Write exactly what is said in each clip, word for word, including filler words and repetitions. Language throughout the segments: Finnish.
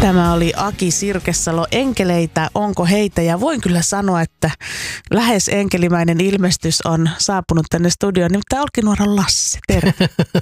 Tämä oli Aki Sirkesalo, Enkeleitä, onko heitä? Ja voin kyllä sanoa, että lähes enkelimäinen ilmestys on saapunut tänne studioon. Nimittäin Olkinuoran Lasse, terve.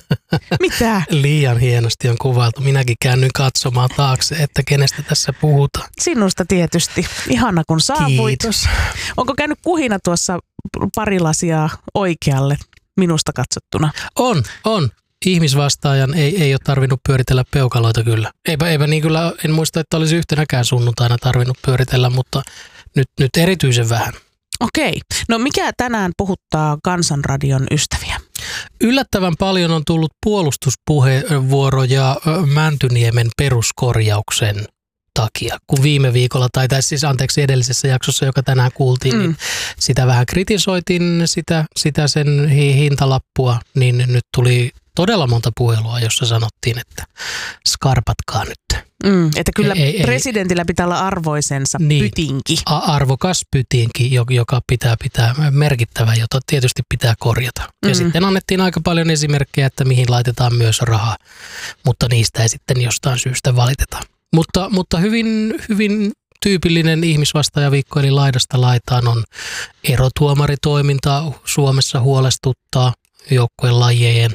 Mitä? Liian hienosti on kuvailtu. Minäkin käännyin katsomaan taakse, että kenestä tässä puhutaan. Sinusta tietysti. Ihana kun saavuit. Kiitos. Onko käynyt kuhina tuossa pari lasia oikealle minusta katsottuna? On, on. Ihmisvastaajan ei, ei ole tarvinnut pyöritellä peukaloita kyllä. Eipä, eipä niin kyllä, en muista, että olisi yhtenäkään sunnuntaina tarvinnut pyöritellä, mutta nyt, nyt erityisen vähän. Okei. No mikä tänään puhuttaa Kansanradion ystäviä? Yllättävän paljon on tullut puolustuspuheenvuoroja Mäntyniemen peruskorjauksen takia. Kun viime viikolla, tai tässä siis anteeksi edellisessä jaksossa, joka tänään kuultiin, mm. niin sitä vähän kritisoitin, sitä, sitä sen hintalappua, niin nyt tuli todella monta puhelua, jossa sanottiin, että skarpatkaa nyt. Mm, että kyllä ei, presidentillä ei, pitää olla arvoisensa niin, pytinki. Arvokas pytinki, joka pitää pitää merkittävä, jota tietysti pitää korjata. Ja mm. sitten annettiin aika paljon esimerkkejä, että mihin laitetaan myös rahaa, mutta niistä ei sitten jostain syystä valiteta. Mutta, mutta hyvin, hyvin tyypillinen ihmisvastaajaviikko, eli laidasta laitaan on erotuomaritoiminta Suomessa huolestuttaa joukkueen lajien.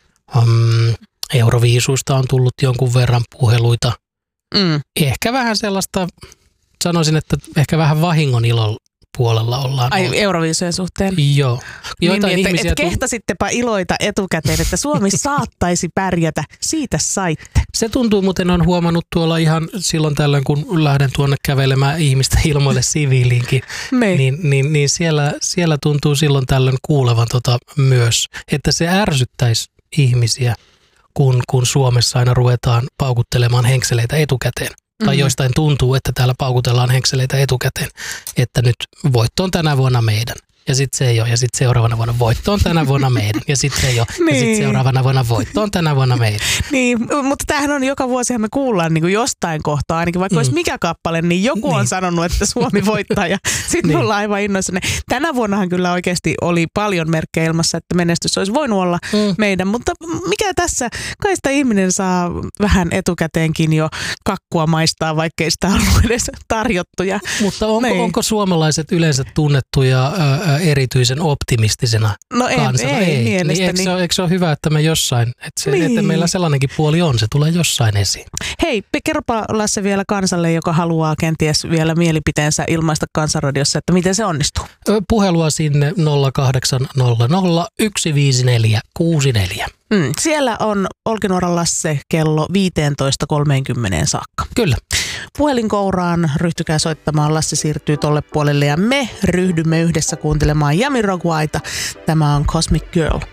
Um, Euroviisuista on tullut jonkun verran puheluita. Mm. Ehkä vähän sellaista, sanoisin, että ehkä vähän vahingon ilon puolella ollaan. Ai Euroviisujen suhteen? Joo. Joitain niin, ihmisiä että et kehtasittepa iloita etukäteen, että Suomi saattaisi pärjätä. Siitä saitte. Se tuntuu, muuten on huomannut tuolla ihan silloin tällöin, kun lähden tuonne kävelemään ihmistä ilmoille siviiliinkin, niin, niin, niin siellä, siellä tuntuu silloin tällöin kuulevan tota myös, että se ärsyttäisi ihmisiä, kun, kun Suomessa aina ruvetaan paukuttelemaan henkseleitä etukäteen. Tai mm-hmm. joistain tuntuu, että täällä paukutellaan henkseleitä etukäteen, että nyt voitto on tänä vuonna meidän. Ja sitten se ei ole. Ja sitten seuraavana vuonna voitto on tänä vuonna meidän. Ja sitten se ei ole. niin. Ja sitten seuraavana vuonna voitto on tänä vuonna meidän. Niin, mutta tämähän on joka vuosihan me kuullaan niin kuin jostain kohtaa, ainakin vaikka mm. olisi mikä kappale, niin joku niin. on sanonut, että Suomi voittaa ja sitten niin. ollaan aivan innoissaan. Tänä vuonnahan kyllä oikeasti oli paljon merkkejä ilmassa, että menestys olisi voinut olla mm. meidän, mutta mikä tässä, kai sitä ihminen saa vähän etukäteenkin jo kakkua maistaa, vaikkei sitä ollut edes tarjottu. Ja mutta onko, onko suomalaiset yleensä tunnettuja ää, erityisen optimistisena no ei, kansana? Ei, ei mielestäni. Niin eikö, se ole, eikö se ole hyvä, että me jossain, että, se, niin. että meillä sellainenkin puoli on, se tulee jossain esiin. Hei, kerropa Lasse vielä kansalle, joka haluaa kenties vielä mielipiteensä ilmaista Kansanradiossa, että miten se onnistuu. Puhelua sinne nolla kahdeksan nolla nolla yksi viisi neljä kuusi neljä. Mm, siellä on Olkinuoran Lasse kello viisitoista kolmekymmentä saakka. Kyllä. Puhelinkouraan ryhtykää soittamaan, Lasse siirtyy tolle puolelle ja me ryhdymme yhdessä kuuntelemaan Jamiroquaita. Tämä on Cosmic Girl.